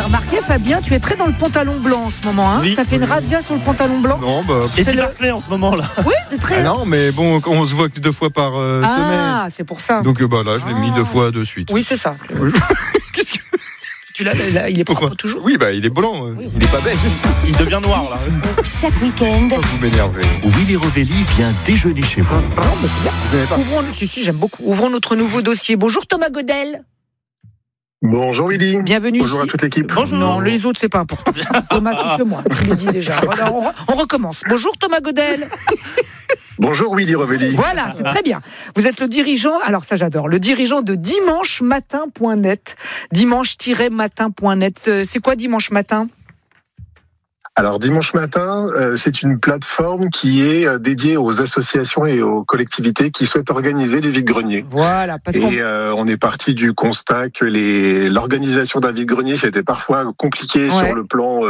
remarqué, Fabien, tu es très dans le pantalon blanc en ce moment. Hein. Oui. T'as fait une razzia sur le pantalon blanc. Non, Et c'est tu le- Barclay en ce moment là. Oui, très. non, mais bon, on se voit que 2 fois par semaine. Ah, c'est pour ça. Donc là, je l'ai mis 2 fois de suite. Oui, c'est ça. Qu'est-ce que... Tu l'as, il est propre Pourquoi toujours. Oui, il est blanc. Il est pas bête. Il devient noir là. Chaque week-end, Vous m'énervez. Willy Rovelli vient déjeuner chez vous. Non, mais c'est bien. Vous n'avez pas. Si, j'aime beaucoup. Ouvrons notre nouveau dossier. Bonjour Thomas Godel. Bonjour Willy. Bienvenue Bonjour ici. à toute l'équipe. Bonjour. Non, les autres, c'est pas important. Thomas, c'est que moi. Je l'ai dit déjà. Voilà, on recommence. Bonjour Thomas Godel. Bonjour Willy Rovelli. Voilà, c'est très bien. Vous êtes le dirigeant, alors ça j'adore, le dirigeant de dimanchematin.net. Dimanche-matin.net. C'est quoi Dimanche Matin ? Alors Dimanche Matin, c'est une plateforme qui est dédiée aux associations et aux collectivités qui souhaitent organiser des vides-greniers. Voilà, parce qu'on... Et on est parti du constat que l'organisation d'un vide-grenier, c'était parfois compliqué Ouais. sur le plan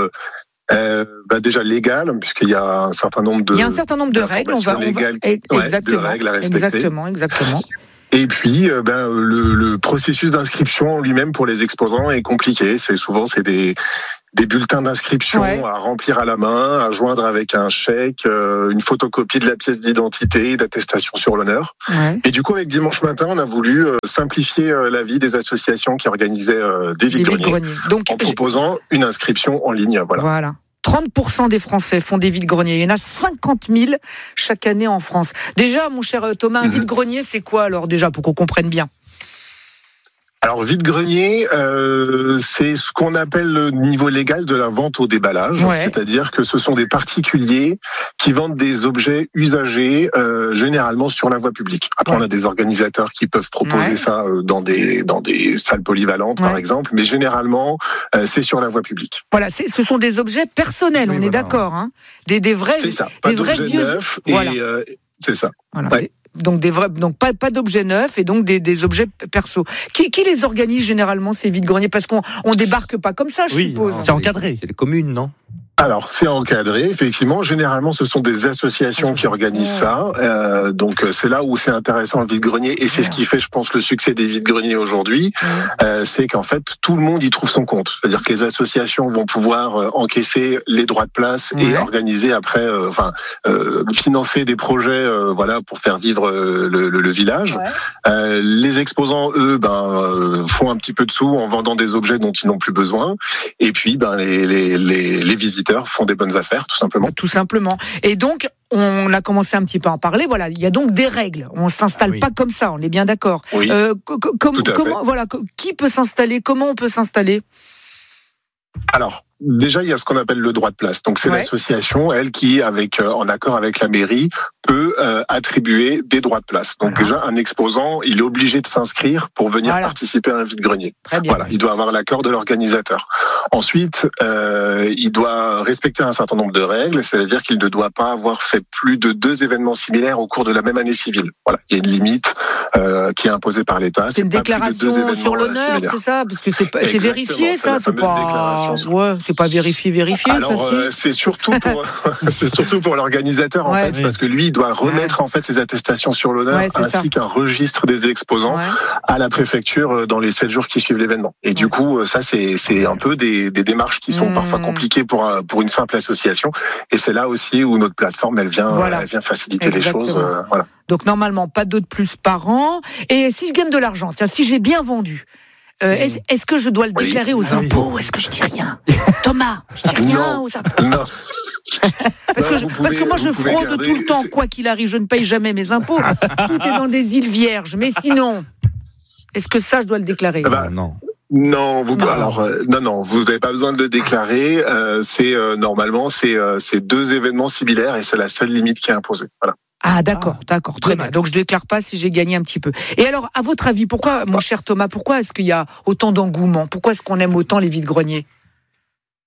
déjà légal, puisqu'il y a un certain nombre de... Il y a un certain nombre de règles, légales, exactement, de règles à respecter. exactement. Et puis, le processus d'inscription en lui-même pour les exposants est compliqué. C'est des bulletins d'inscription Ouais. à remplir à la main, à joindre avec un chèque, une photocopie de la pièce d'identité, d'attestation sur l'honneur. Ouais. Et du coup, avec Dimanche Matin, on a voulu simplifier la vie des associations qui organisaient des Des vide-greniers vide-greniers. Donc, en proposant une inscription en ligne. Voilà. voilà. 30% des Français font des vide-greniers. Il y en a 50 000 chaque année en France. Déjà, mon cher Thomas, un vide-grenier, c'est quoi alors déjà, pour qu'on comprenne bien ? Alors vide-grenier, c'est ce qu'on appelle le niveau légal de la vente au déballage, Ouais. c'est-à-dire que ce sont des particuliers qui vendent des objets usagés généralement sur la voie publique. Après, Ouais. on a des organisateurs qui peuvent proposer Ouais. ça dans des salles polyvalentes, Ouais. par exemple, mais généralement, c'est sur la voie publique. Voilà, ce sont des objets personnels, Oui, on est voilà. d'accord. Hein, des vrais, C'est ça, pas des vrais d'objets vieux. neufs, Voilà. et c'est ça. Voilà. Ouais. Donc pas d'objets neufs et donc des objets perso. Qui les organise généralement ces vide-greniers ? Parce qu'on débarque pas comme ça, je Oui, suppose. c'est encadré. C'est les communes, non ? Alors, c'est encadré, effectivement. Généralement, ce sont des associations qui organisent ça. Donc, c'est là où c'est intéressant, le vide-grenier. Et c'est ce qui fait, je pense, le succès des vide-greniers aujourd'hui. C'est qu'en fait, tout le monde y trouve son compte. C'est-à-dire que les associations vont pouvoir encaisser les droits de place et Ouais. organiser après, financer des projets, pour faire vivre le village. Ouais. Les exposants, eux, font un petit peu de sous en vendant des objets dont ils n'ont plus besoin. Et puis, les visiteurs font des bonnes affaires, tout simplement. Tout simplement. Et donc, on a commencé un petit peu à en parler. Voilà, il y a donc des règles. On s'installe Oui. pas comme ça. On est bien d'accord. Oui. Tout à Comment, fait. voilà, qui peut s'installer ? Comment on peut s'installer ? Alors, déjà, il y a ce qu'on appelle le droit de place. Donc, c'est Ouais. l'association, elle, qui, en accord avec la mairie, peut attribuer des droits de place. Donc, déjà, un exposant, il est obligé de s'inscrire pour venir Voilà. participer à un vide-grenier. Très bien. Voilà, il doit avoir l'accord de l'organisateur. Ensuite, il doit respecter un certain nombre de règles, c'est-à-dire qu'il ne doit pas avoir fait plus de 2 événements similaires au cours de la même année civile. Voilà, il y a une limite qui est imposée par l'État. C'est une pas plus de 2 déclaration événements, sur l'honneur, similaires. c'est ça ? Parce que c'est Exactement, vérifié, c'est ça. la C'est fameuse pas. déclaration sur- Ouais, c'est pas vérifié, Alors, ça. c'est surtout pour c'est surtout pour l'organisateur en Ouais. fait, parce que lui il doit remettre en fait ses attestations sur l'honneur Ouais, c'est ça. ainsi qu'un registre des exposants Ouais. à la préfecture dans les 7 jours qui suivent l'événement. Et du coup, ça c'est un peu des démarches qui sont parfois compliquées pour une simple association. Et c'est là aussi où notre plateforme elle vient faciliter Exactement. les choses. Voilà. Donc normalement, pas de plus par an. Et si je gagne de l'argent, tiens, si j'ai bien vendu, est-ce que je dois le Oui. déclarer aux impôts ? Est-ce que je dis rien ? Thomas, je dis rien Non. aux impôts. Non. Parce que moi, je fraude garder- tout le temps, quoi qu'il arrive, je ne paye jamais mes impôts. Tout est dans des îles vierges. Mais sinon, est-ce que ça, je dois le déclarer ? Non. Non, Non. alors non, vous n'avez pas besoin de le déclarer. Normalement c'est 2 événements similaires et c'est la seule limite qui est imposée. Voilà. Ah, d'accord, très bien. max. Donc je déclare pas si j'ai gagné un petit peu. Et alors, à votre avis, pourquoi, mon cher Thomas, pourquoi est-ce qu'il y a autant d'engouement ? Pourquoi est-ce qu'on aime autant les vide-greniers ?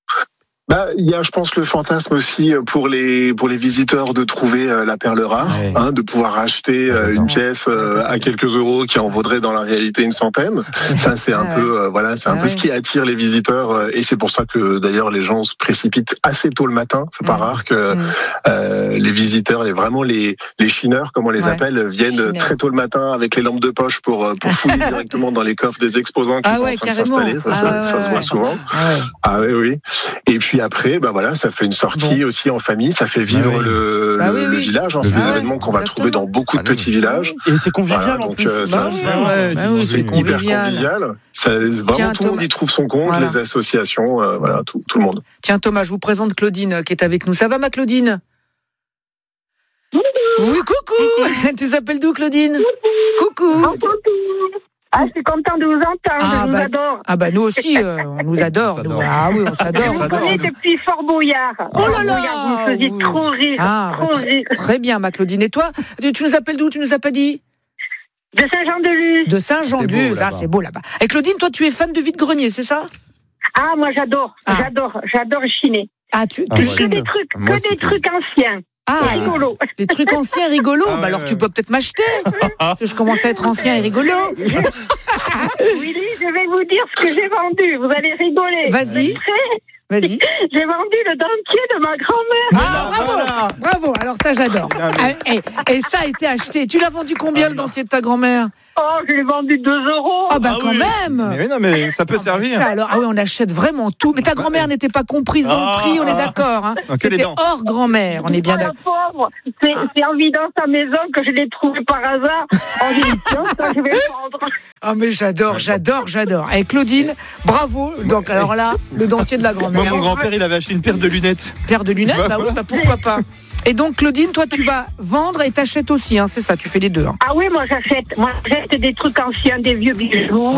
Il y a, je pense, le fantasme aussi pour les visiteurs de trouver la perle rare, de pouvoir acheter une pièce à quelques euros qui en vaudrait dans la réalité une centaine. Ça, c'est un peu, c'est un peu ce qui attire les visiteurs, et c'est pour ça que d'ailleurs les gens se précipitent assez tôt le matin. C'est pas rare que les visiteurs, les chineurs, comme on les appelle, viennent très tôt le matin avec les lampes de poche pour fouiller directement dans les coffres des exposants qui sont en train de s'installer. Ça se voit souvent. Oui. Et puis après, ça fait une sortie aussi en famille, ça fait vivre le village. C'est des événements qu'on va trouver dans beaucoup de petits villages. Et c'est convivial en plus. C'est hyper convivial. Vraiment, tout le monde y trouve son compte, les associations, tout le monde. Tiens Thomas, je vous présente Claudine qui est avec nous. Ça va ma Claudine ? Oui, coucou. Tu t'appelles d'où Claudine ? Coucou. Je suis contente de vous entendre, je vous adore. Nous aussi, on nous adore. Oui, on s'adore. Je vous connais depuis Fort Boyard. Oh là là, vous me faisiez trop rire. Très bien, ma Claudine. Et toi, tu nous appelles d'où ? Tu nous as pas dit ? De Saint-Jean-de-Luz. De Saint-Jean-de-Luz, c'est beau là-bas. Et Claudine, toi, tu es fan de vide-grenier, c'est ça ? Moi j'adore chiner. Que des trucs anciens. Rigolo. Les trucs anciens et rigolos. Alors tu peux peut-être m'acheter. Parce que je commence à être ancien et rigolo. Willy, je vais vous dire ce que j'ai vendu. Vous allez rigoler. Vas-y. J'ai vendu le dentier de ma grand-mère. Bravo. Alors ça, j'adore. Et ça a été acheté. Tu l'as vendu combien le dentier de ta grand-mère ? Je l'ai vendu 2 euros. Quand même. Mais ça peut servir. On achète vraiment tout. Mais ta grand-mère n'était pas comprise dans le prix, on est d'accord. C'était hors grand-mère, on est bien d'accord. C'est en vidant sa maison que je l'ai trouvé par hasard. J'ai dit, tiens, ça, je vais le prendre. Mais j'adore. Et Claudine, bravo. Donc alors là, le dentier de la grand-mère. Moi, mon grand-père, il avait acheté une paire de lunettes. Paire de lunettes ? Pourquoi pas. Et donc Claudine, toi tu vas vendre et t'achètes aussi, c'est ça, tu fais les deux. Oui, moi j'achète des trucs anciens, des vieux bijoux,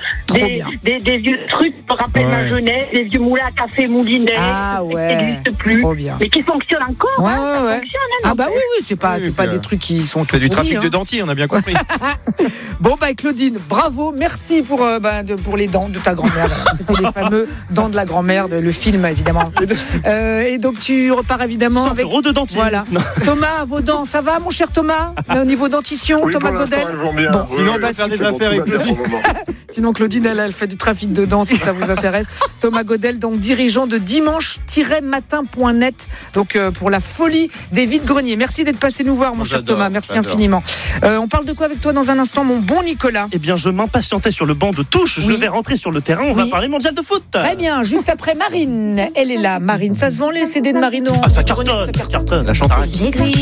des vieux trucs qui me rappellent ma jeunesse, des vieux moulins à café moulinet, qui n'existent plus, mais qui fonctionnent encore. Ça fonctionne, c'est pas des trucs qui sont. On fait du trafic de dentiers, on a bien compris. Bon Claudine, bravo, merci pour les dents de ta grand-mère. C'était les fameux dents de la grand-mère, le film évidemment. Et donc tu repars évidemment 100 avec euros de dentier. Voilà. Thomas, vos dents, ça va mon cher Thomas ? Au niveau dentition, Thomas Godel. Sinon on va faire des affaires avec Claudine. Sinon Claudine, elle fait du trafic de dents si ça vous intéresse. Thomas Godel, donc dirigeant de dimanche-matin.net, donc pour la folie des vides-greniers. Merci d'être passé nous voir mon cher Thomas, merci infiniment. On parle de quoi avec toi dans un instant mon bon Nicolas ? Je m'impatientais sur le banc de touche, je vais rentrer sur le terrain, on va parler mondial de foot. Très bien, juste après Marine, elle est là. Marine, ça se vend les CD de Marino ? Ça cartonne. La chanteuse.